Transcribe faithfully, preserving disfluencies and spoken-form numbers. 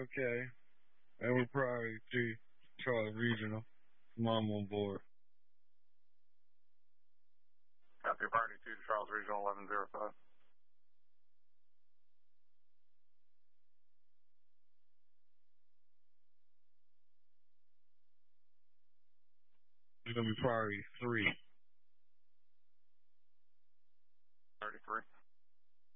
okay. And we're priority three, Charles Regional. Mom on board. Copy, priority two to Charles Regional eleven zero five. It's gonna be priority three.